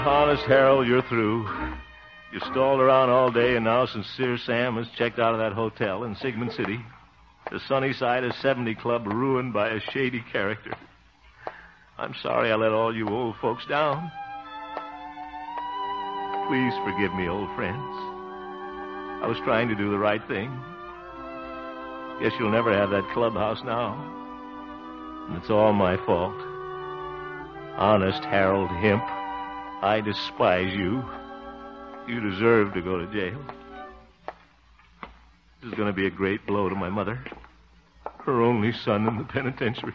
Honest Harold, you're through. You stalled around all day, and now Sincere Sam has checked out of that hotel in Sigmund City. The Sunnyside of 70 Club ruined by a shady character. I'm sorry I let all you old folks down. Please forgive me, old friends. I was trying to do the right thing. Guess you'll never have that clubhouse now. And it's all my fault. Honest Harold Hemp, I despise you. You deserve to go to jail. This is going to be a great blow to my mother. Her only son in the penitentiary.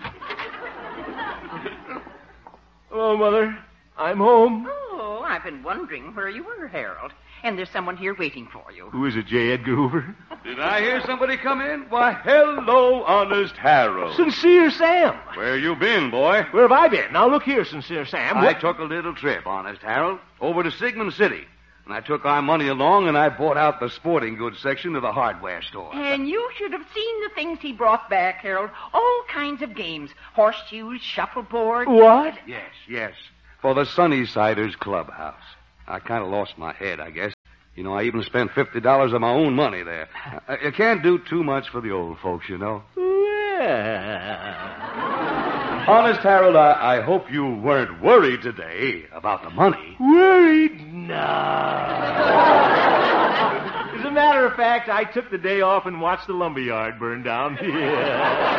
Hello, Mother. I'm home. Oh, I've been wondering where you were, Harold. And there's someone here waiting for you. Who is it, J. Edgar Hoover? Did I hear somebody come in? Why, hello, Honest Harold. Sincere Sam. Where you been, boy? Where have I been? Now, look here, Sincere Sam. I took a little trip, Honest Harold, over to Sigmund City. And I took our money along, and I bought out the sporting goods section of the hardware store. And you should have seen the things he brought back, Harold. All kinds of games. Horseshoes, shuffleboard. What? Yes. For the Sunnysiders Clubhouse. I kind of lost my head, I guess. You know, I even spent $50 of my own money there. You can't do too much for the old folks, you know. Yeah. Honest Harold, I hope you weren't worried today about the money. Worried? No. As a matter of fact, I took the day off and watched the lumberyard burn down. Yeah.